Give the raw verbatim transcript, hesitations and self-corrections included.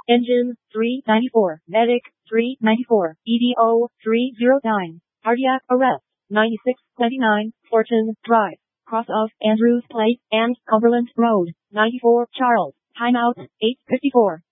Engine, three ninety-four. Medic, three ninety-four. E D O, three oh nine. Cardiac arrest, ninety-six twenty-nine, Fortune Drive. Cross of Andrews Place and Cumberland Road, ninety-four Charles. Timeout, eight fifty-four.